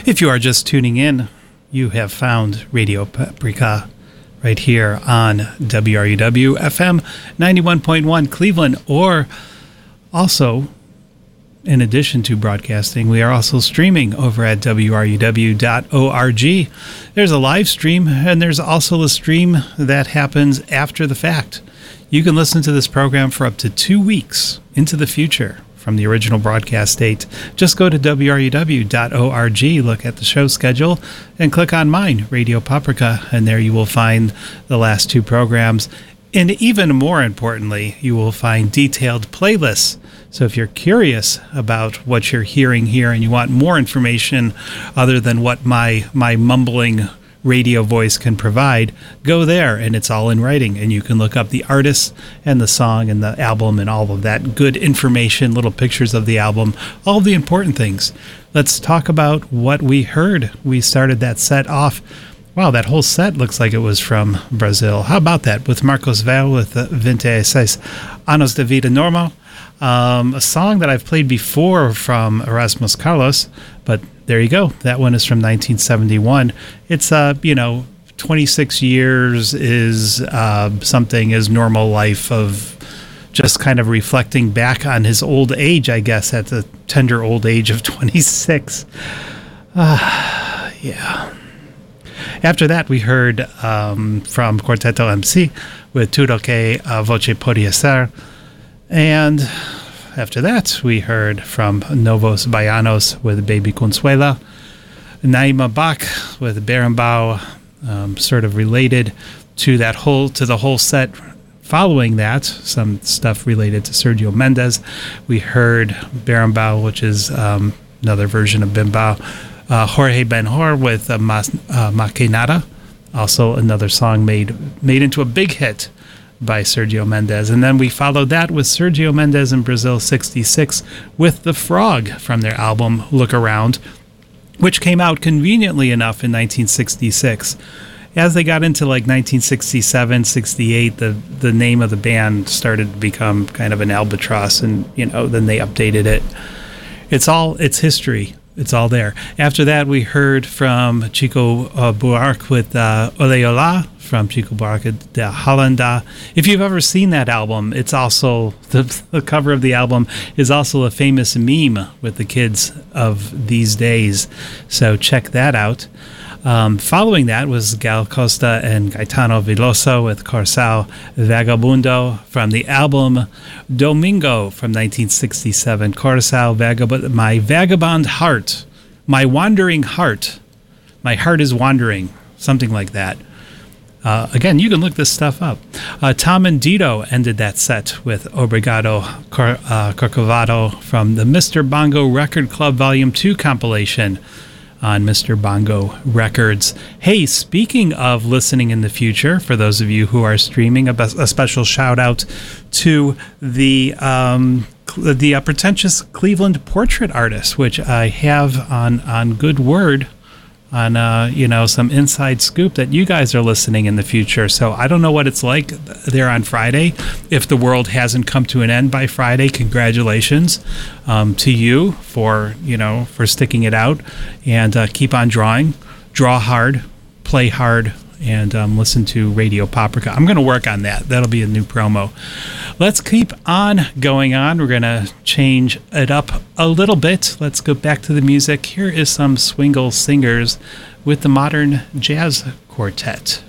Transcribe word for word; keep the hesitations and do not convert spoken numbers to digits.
If you are just tuning in, you have found Radio Paprika right here on W R U W F M ninety-one point one Cleveland, or also, in addition to broadcasting, we are also streaming over at W R U W dot org. There's a live stream, and there's also a stream that happens after the fact. You can listen to this program for up to two weeks into the future from the original broadcast date. Just go to W R U W dot org, look at the show schedule, and click on mine, Radio Paprika, and there you will find the last two programs. And even more importantly, you will find detailed playlists. So if you're curious about what you're hearing here and you want more information other than what my my mumbling radio voice can provide, go there, and it's all in writing, and you can look up the artists and the song and the album and all of that good information, little pictures of the album, all the important things. Let's talk about what we heard. We started that set off. Wow, that whole set looks like it was from Brazil. How about that? With Marcos Vel with vinte e seis Anos de Vida Normal, um, a song that I've played before from Erasmus Carlos, but there you go. That one is from nineteen seventy-one. It's, uh, you know, twenty-six years is uh, something his normal life of just kind of reflecting back on his old age, I guess, at the tender old age of twenty-six. Uh, yeah. After that, we heard um, from Quarteto M C with Tudo que a Voce Podia Ser. And after that, we heard from Novos Baianos with Baby Consuela. Naima Bach with Berimbau, um, sort of related to that whole, to the whole set. Following that, some stuff related to Sergio Mendes. We heard Berimbau, which is um, another version of Bimbao. Uh, Jorge Ben-Hor with uh, Mas, uh, Maquinata, also another song made made into a big hit by Sergio Mendes. And then we followed that with Sergio Mendes in Brazil sixty-six with The Frog from their album Look Around, which came out conveniently enough in nineteen sixty-six. As they got into like nineteen sixty-seven, sixty-eight, the, the name of the band started to become kind of an albatross, and, you know, then they updated it. It's all, it's history. It's all there. After that, we heard from Chico uh, Buarque with uh, Oleola from Chico Buarque de Hollanda. If you've ever seen that album, it's also, the, the cover of the album is also a famous meme with the kids of these days. So check that out. Um, following that was Gal Costa and Gaetano Veloso with Corsao Vagabundo from the album Domingo from nineteen sixty-seven. Corsao Vagab- My Vagabond Heart, My Wandering Heart, My Heart is Wandering, something like that. Uh, again, you can look this stuff up. Uh, Tom and Dito ended that set with Obrigado Cor- uh, Corcovado from the Mister Bongo Record Club Volume two compilation on Mister Bongo Records. Hey, speaking of listening in the future, for those of you who are streaming, a, a special shout out to the um, the uh, pretentious Cleveland portrait artist, which I have on on good word on uh, you know, some inside scoop that you guys are listening in the future. So I don't know what it's like there on Friday. If the world hasn't come to an end by Friday, congratulations um, to you for, you know, for sticking it out, and uh, keep on drawing, draw hard, play hard, and um, listen to Radio Paprika. I'm going to work on that. That'll be a new promo. Let's keep on going on. We're going to change it up a little bit. Let's go back to the music. Here is some Swingle Singers with the Modern Jazz Quartet.